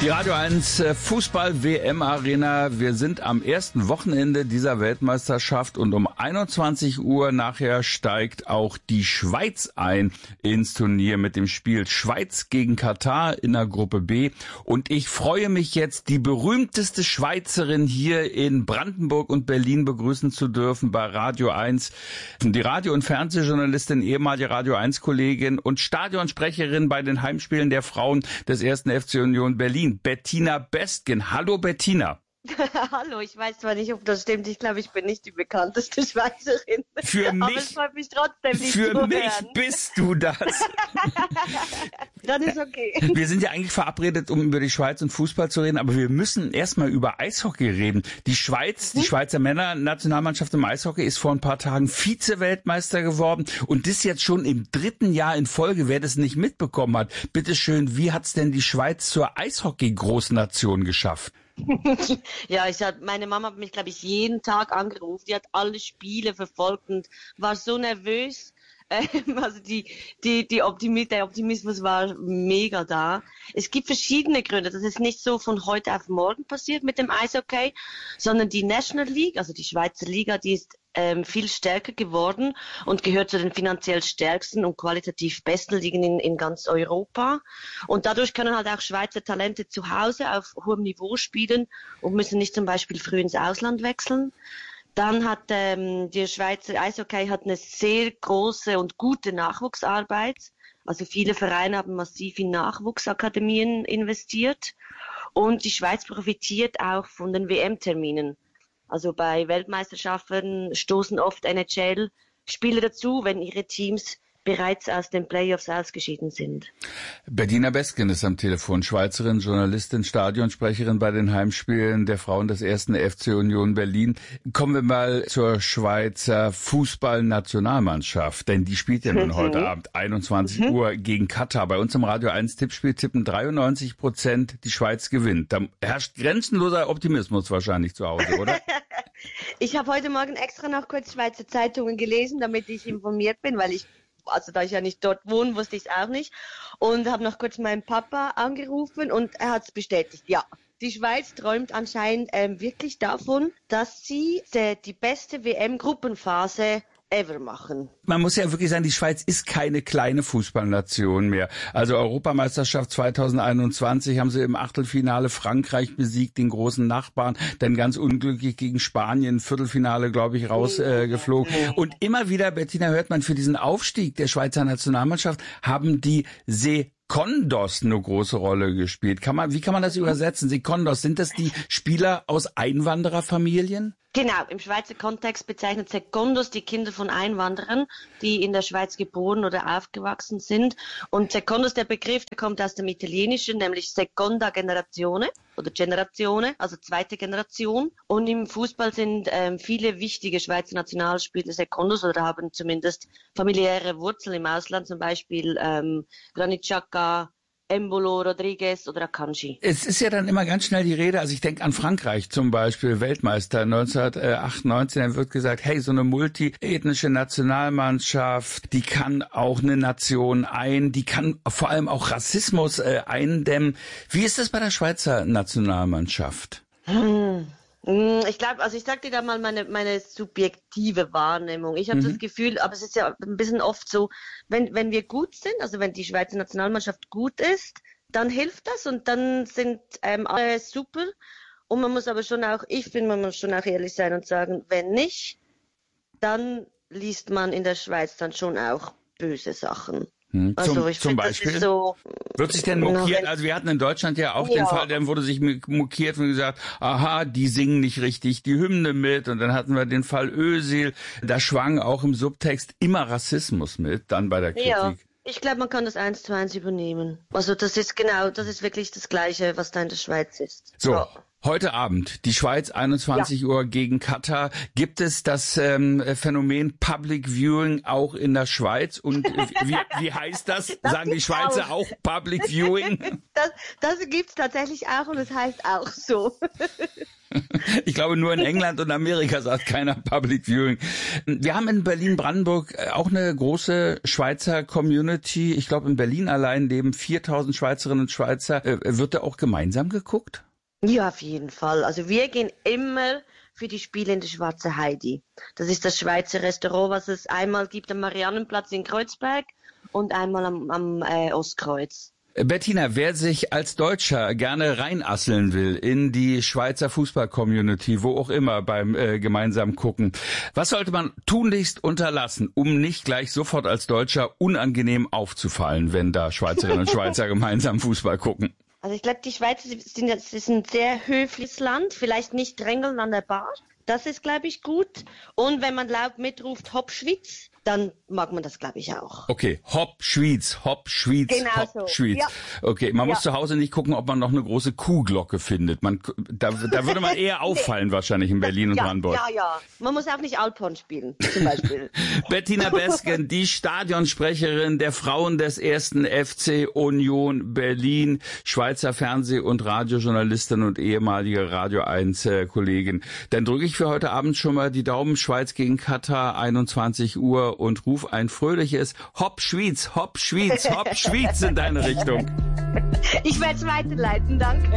Die Radio 1 Fußball-WM-Arena. Wir sind am ersten Wochenende dieser Weltmeisterschaft und um 21 Uhr nachher steigt auch die Schweiz ein ins Turnier mit dem Spiel Schweiz gegen Katar in der Gruppe B. Und ich freue mich jetzt, die berühmteste Schweizerin hier in Brandenburg und Berlin begrüßen zu dürfen bei Radio 1. Die Radio- und Fernsehjournalistin, ehemalige Radio 1-Kollegin und Stadionsprecherin bei den Heimspielen der Frauen des 1. FC Union Berlin, Bettina Bestgen. Hallo Bettina. Hallo, ich weiß zwar nicht, ob das stimmt. Ich glaube, ich bin nicht die bekannteste Schweizerin. Für mich, aber es freut mich trotzdem, dich für zu mich hören. bist du das. Dann ist okay. Wir sind ja eigentlich verabredet, um über die Schweiz und Fußball zu reden, aber wir müssen erstmal über Eishockey reden. Die Schweiz, die Schweizer Männer-Nationalmannschaft im Eishockey ist vor ein paar Tagen Vize-Weltmeister geworden und das jetzt schon im 3. Jahr in Folge. Wer das nicht mitbekommen hat, bitteschön, wie hat's denn die Schweiz zur Eishockey-Großnation geschafft? Ja, meine Mama hat mich, glaube ich, jeden Tag angerufen. Die hat alle Spiele verfolgt und war so nervös. Also der Optimismus war mega da. Es gibt verschiedene Gründe. Das ist nicht so von heute auf morgen passiert mit dem Eishockey, sondern die National League, also die Schweizer Liga, die ist viel stärker geworden und gehört zu den finanziell stärksten und qualitativ besten Ligen in ganz Europa. Und dadurch können halt auch Schweizer Talente zu Hause auf hohem Niveau spielen und müssen nicht zum Beispiel früh ins Ausland wechseln. Dann hat die Schweizer Eishockey hat eine sehr große und gute Nachwuchsarbeit. Also viele Vereine haben massiv in Nachwuchsakademien investiert. Und die Schweiz profitiert auch von den WM-Terminen. Also bei Weltmeisterschaften stoßen oft NHL-Spieler dazu, wenn ihre Teams bereits aus den Playoffs ausgeschieden sind. Bettina Bestgen ist am Telefon, Schweizerin, Journalistin, Stadionsprecherin bei den Heimspielen der Frauen des 1. FC Union Berlin. Kommen wir mal zur Schweizer Fußballnationalmannschaft, denn die spielt ja nun heute Abend 21 Uhr gegen Katar. Bei uns im Radio 1 Tippspiel tippen 93%, die Schweiz gewinnt. Da herrscht grenzenloser Optimismus wahrscheinlich zu Hause, oder? Ich habe heute Morgen extra noch kurz Schweizer Zeitungen gelesen, damit ich informiert bin, da ich ja nicht dort wohne, wusste ich es auch nicht. Und habe noch kurz meinen Papa angerufen und er hat es bestätigt. Ja, die Schweiz träumt anscheinend wirklich davon, dass sie die beste WM-Gruppenphase ever machen. Man muss ja wirklich sagen, die Schweiz ist keine kleine Fußballnation mehr. Also Europameisterschaft 2021 haben sie im Achtelfinale Frankreich besiegt, den großen Nachbarn, dann ganz unglücklich gegen Spanien, Viertelfinale, glaube ich, rausgeflogen. Und immer wieder, Bettina, hört man, für diesen Aufstieg der Schweizer Nationalmannschaft haben die Sekondos eine große Rolle gespielt. Wie kann man das übersetzen? Sekondos, sind das die Spieler aus Einwandererfamilien? Genau, im Schweizer Kontext bezeichnet Secondos die Kinder von Einwanderern, die in der Schweiz geboren oder aufgewachsen sind. Und Secondos, der Begriff, der kommt aus dem Italienischen, nämlich Seconda Generazione oder Generazione, also zweite Generation. Und im Fußball sind viele wichtige Schweizer Nationalspieler Secondos oder haben zumindest familiäre Wurzeln im Ausland, zum Beispiel Granit Xhaka, Embolo, Rodriguez oder Akanji. Es ist ja dann immer ganz schnell die Rede, also ich denke an Frankreich zum Beispiel, Weltmeister 1998, dann wird gesagt, hey, so eine multiethnische Nationalmannschaft, die kann auch eine Nation die kann vor allem auch Rassismus eindämmen. Wie ist das bei der Schweizer Nationalmannschaft? Ich glaube, also ich sag dir da mal meine subjektive Wahrnehmung. Ich habe das Gefühl, aber es ist ja ein bisschen oft so, wenn wir gut sind, also wenn die Schweizer Nationalmannschaft gut ist, dann hilft das und dann sind alle super. Und man muss aber schon auch, ich finde, man muss schon auch ehrlich sein und sagen, wenn nicht, dann liest man in der Schweiz dann schon auch böse Sachen. Also zum Beispiel? Das ist so, wird sich denn mokiert? Also wir hatten in Deutschland ja auch den Fall, dann wurde sich mokiert und gesagt, aha, die singen nicht richtig die Hymne mit. Und dann hatten wir den Fall Özil. Da schwang auch im Subtext immer Rassismus mit, dann bei der Kritik. Ja. Ich glaube, man kann das 1:1 übernehmen. Also das ist wirklich das Gleiche, was da in der Schweiz ist. So. Ja. Heute Abend, die Schweiz, 21 Uhr gegen Katar. Gibt es das Phänomen Public Viewing auch in der Schweiz? Und wie heißt das? Sagen die Schweizer auch Public Viewing? Das gibt's tatsächlich auch und es heißt auch so. Ich glaube, nur in England und Amerika sagt keiner Public Viewing. Wir haben in Berlin-Brandenburg auch eine große Schweizer Community. Ich glaube, in Berlin allein leben 4000 Schweizerinnen und Schweizer. Wird da auch gemeinsam geguckt? Ja, auf jeden Fall. Also wir gehen immer für die Spiele in der Schwarze Heidi. Das ist das Schweizer Restaurant, was es einmal gibt am Mariannenplatz in Kreuzberg und einmal am Ostkreuz. Bettina, wer sich als Deutscher gerne reinasseln will in die Schweizer Fußball-Community, wo auch immer beim gemeinsamen Gucken, was sollte man tunlichst unterlassen, um nicht gleich sofort als Deutscher unangenehm aufzufallen, wenn da Schweizerinnen und Schweizer gemeinsam Fußball gucken? Also ich glaube, die Schweizer ist ein sehr höfliches Land, vielleicht nicht drängeln an der Bar. Das ist, glaube ich, gut. Und wenn man laut mitruft, Hopp Schwyz, dann mag man das, glaube ich, auch. Okay, Hopp Schwyz, Hopp Schwyz, genau Hopp so. Schwyz. Ja. Okay, man muss zu Hause nicht gucken, ob man noch eine große Kuhglocke findet. Da würde man eher auffallen wahrscheinlich in Berlin und Brandenburg. Ja. Man muss auch nicht Alphorn spielen, zum Beispiel. Bettina Besgen, die Stadionsprecherin der Frauen des 1. FC Union Berlin, Schweizer Fernseh- und Radiojournalistin und ehemalige Radio 1 Kollegin. Dann drücke ich für heute Abend schon mal die Daumen. Schweiz gegen Katar, 21 Uhr und ruf ein fröhliches Hopp Schwyz, Hopp Schwyz, Hopp Schwyz in deine Richtung. Ich werde es weiterleiten, danke.